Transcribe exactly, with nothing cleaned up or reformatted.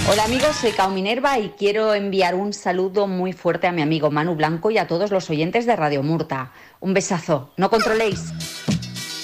Hola amigos, soy Cao Minerva y quiero enviar un saludo muy fuerte a mi amigo Manu Blanco y a todos los oyentes de Radio Murta. Un besazo, no controléis.